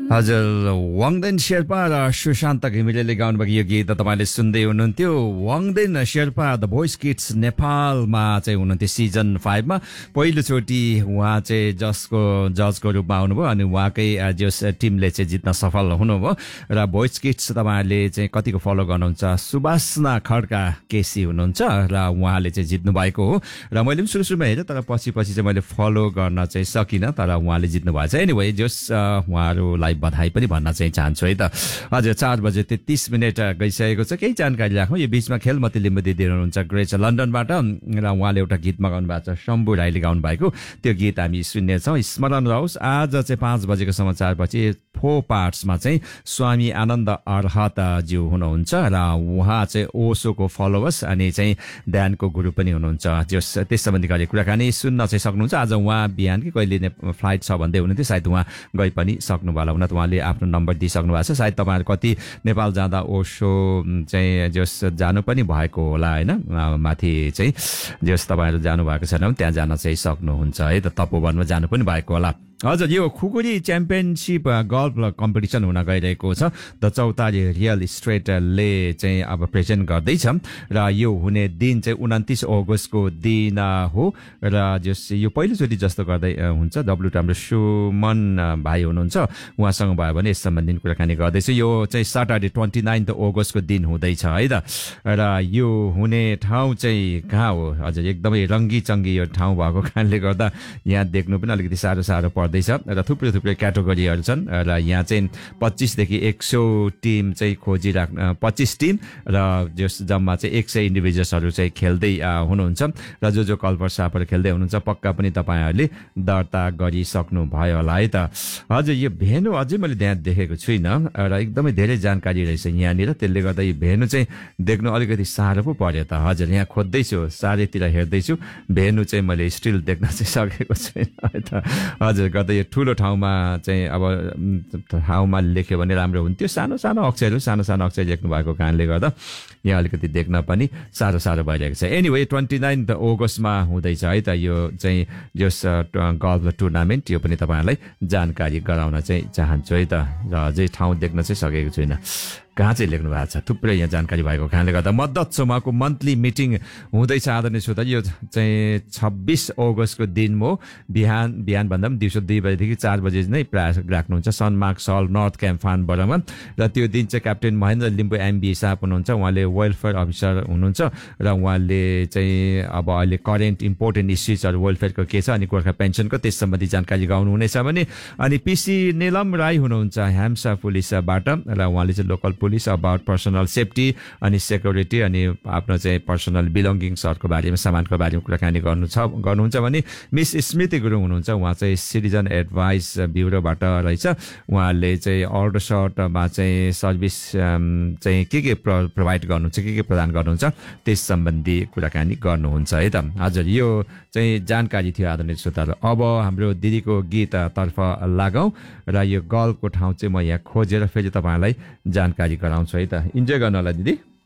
हजुर वाङदेन शेर्पा र सुशान्त घिमिरेले गाउनुभएको यो गीत तपाईँले सुन्दै हुनुहुन्थ्यो। वाङदेन शेर्पा द भोइस किड्स नेपालमा चाहिँ हुनुहुन्थ्यो सिजन 5 मा पहिलोचोटि उहाँ चाहिँ जजको रूपमा आउनुभयो अनि उहाँकै जस टिमले चाहिँ जित्न सफल हुनुभयो र भोइस किड्स तपाईँहरूले चाहिँ कतिको फलो गर्नुहुन्छ सुबासना खड्का केसी हुनुहुन्छ र उहाँले चाहिँ जित्नु भएको हो र मैले पनि सुरुमा हेरेँ तर पछि चाहिँ मैले फलो गर्न चाहिँ सकिनँ तर उहाँले जित्नु भएछ। एनिवे जस उहाँहरूलाई बधाई पनि भन्न चाहिँ चाहन्छु है त। हजुर 4:33 गइसकेको छ। केही जानकारी राखौँ यो बीचमा खेलमती लिम्बू दिदी हुनुहुन्छ ग्रेच लन्डनबाट र उहाँले एउटा गीत मगाउनु भएको छ शम्भु राईले गाउनु भएको त्यो गीत हामी सुन्नेछौँ। स्मरण रहोस् आज चाहिँ 5 बजेको समाचारपछि 4 पार्ट्समा चाहिँ स्वामी आनन्द अर्हतज्यू हुनुहुन्छ र उहाँ चाहिँ ओसोको फलोवर्स अनि चाहिँ ध्यानको गुरु पनि हुनुहुन्छ। त्यस सम्बन्धी गरी कुराकानी सुन्न चाहिँ सक्नुहुन्छ। आज उहाँ बिहान कि कहिले फ्लाइट छ भन्दै हुनुहुन्थ्यो सायद उहाँ गइ पनि सक्नुभयो हुन त उहाँले आफ्नो नम्बर दिइसक्नु भएको छ। सायद तपाईँहरू कति नेपाल जाँदा ओसो चाहिँ जस जानु पनि भएको होला होइन माथि चाहिँ जस तपाईँहरू जानुभएको छैन भने त्यहाँ जान चाहिँ सक्नुहुन्छ है त। तपोवनमा जानु पनि भएको होला। हजुर यो खुकुरी च्याम्पियनसिप गल्फ कम्पिटिसन हुन गइरहेको छ। द चौतारी रियल स्टेटले चाहिँ अब प्रेजेन्ट गर्दैछ र यो हुने दिन चाहिँ 29 अगस्तको दिन हो र जस यो पहिलोचोटि जस्तो गर्दै हुन्छ। हाम्रो सुमन भाइ हुनुहुन्छ उहाँसँग भयो भने यस सम्बन्धी कुराकानी गर्दैछु। यो चाहिँ सटरडे 29 अगस्तको दिन हुँदैछ है त र यो हुने ठाउँ चाहिँ कहाँ हो? हजुर एकदमै रङ्गी चङ्गी यो ठाउँ भएको कारणले गर्दा यहाँ देख्नु पनि अलिकति साह्रो पर्दैछ र थुप्रै क्याटेगोरीहरू छन् र यहाँ चाहिँ 25 देखि 100 टिम चाहिँ खोजिराख्नु 25 टिम र जस जम्मा चाहिँ 100 इन्डिभिजुअल्सहरू चाहिँ खेल्दै हुनुहुन्छ र जो कल्पर सापहरू खेल्दै हुनुहुन्छ पक्का पनि तपाईँहरूले दर्ता गरिसक्नु भयो होला है त। हजुर यो भेन्यू अझै मैले त्यहाँ देखेको छुइनँ र एकदमै धेरै जानकारी रहेछ यहाँनिर त्यसले गर्दा यो भेन्यू चाहिँ देख्नु अलिकति साह्रो पो पर्यो त। हजुर यहाँ खोज्दैछु चारैतिर हेर्दैछु भेन्यू चाहिँ मैले स्टिल देख्न चाहिँ सकेको छैन है त। हजुर गर्दा यो ठुलो ठाउँमा चाहिँ अब ठाउँमा लेख्यो भने राम्रो हुन्थ्यो। सानो अक्षर लेख्नु भएको कारणले गर्दा यहाँ अलिकति देख्न पनि साह्रो भइरहेको छ। एनिवे 29 अगस्तमा हुँदैछ है त यो चाहिँ जस गल्फ टुर्नामेन्ट यो पनि तपाईँहरूलाई जानकारी गराउन चाहिँ चाहन्छु है त। र अझै ठाउँ देख्न चाहिँ सकेको छुइनँ कहाँ चाहिँ लेख्नु भएको छ। थुप्रै यहाँ जानकारी भएको कारणले गर्दा मद्दत समूहको मन्थली मिटिङ हुँदैछ आदरणीय श्रोता। यो चाहिँ 26 अगस्तको दिन हो। बिहान भन्दा पनि दिउँसो 2 बजेदेखि 4 बजे नै प्रयास राख्नुहुन्छ सनमार्क सल नर्थ क्याम्प फार्मबरमा र त्यो दिन चाहिँ क्याप्टेन महेन्द्र लिम्बू एमबी साहब हुनुहुन्छ। उहाँले वेलफेयर अफिसर हुनुहुन्छ र उहाँले चाहिँ अब अहिले करेन्ट इम्पोर्टेन्ट इस्युजहरू वेलफेयरको के छ अनि गोर्खा पेन्सनको त्यस सम्बन्धी जानकारी गाउनुहुनेछ भने अनि पिसी नेलम राई हुनुहुन्छ ह्याम्सा पुलिसबाट र उहाँले चाहिँ local police about personal safety अनि सेक्युरिटी अनि आफ्नो चाहिँ पर्सनल बिलोङ्गिङ्सहरूको बारेमा सामानको बारेमा कुराकानी गर्नुहुन्छ भने मिस स्मृति गुरुङ हुनुहुन्छ। उहाँ चाहिँ सिटिजन एडभाइस ब्युरोबाट रहेछ। उहाँले चाहिँ अर्डर सर्टमा चाहिँ सर्भिस चाहिँ के प्रोभाइड गर्नुहुन्छ के प्रदान गर्नुहुन्छ त्यस सम्बन्धी कुराकानी गर्नुहुन्छ है त। हजुर यो चाहिँ जानकारी थियो आदरणीय श्रोताहरू। अब हाम्रो दिदीको गीततर्फ लागौँ र यो गल्फको ठाउँ चाहिँ म यहाँ खोजेर फेरि तपाईँहरूलाई जानकारी गराउँछु है त। इन्जोय गर्नु होला दिदी।